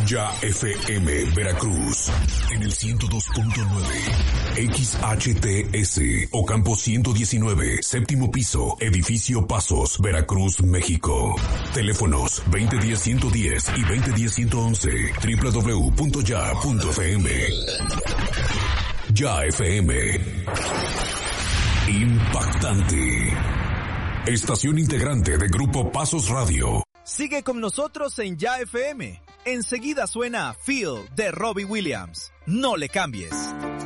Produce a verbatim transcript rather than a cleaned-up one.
Ya F M Veracruz en el ciento dos punto nueve, X H T S Ocampo ciento diecinueve, séptimo piso, edificio Pasos, Veracruz, México. Teléfonos veinte diez ciento diez y veinte diez ciento once, doble u doble u doble u punto ya punto f m. Ya F M. Impactante. Estación integrante de Grupo Pasos Radio. Sigue con nosotros en Ya F M. Enseguida suena Feel de Robbie Williams. No le cambies.